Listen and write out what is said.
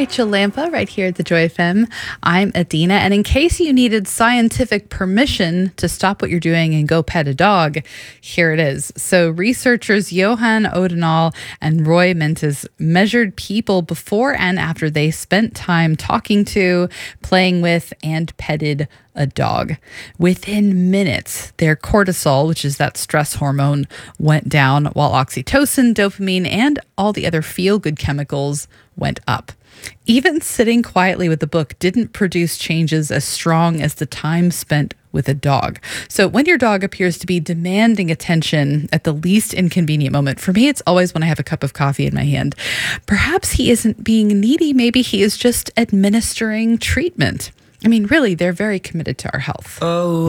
Rachel Lampa right here at the Joy FM. I'm Adina, and in case you needed scientific permission to stop what you're doing and go pet a dog, here it is. So researchers Johan Odendahl and Roy Mentes measured people before and after they spent time talking to, playing with, and petted a dog. Within minutes, their cortisol, which is that stress hormone, went down, while oxytocin, dopamine, and all the other feel-good chemicals went up. Even sitting quietly with the book didn't produce changes as strong as the time spent with a dog. So when your dog appears to be demanding attention at the least inconvenient moment, for me, it's always when I have a cup of coffee in my hand. Perhaps he isn't being needy. Maybe he is just administering treatment. I mean, really, they're very committed to our health. Oh.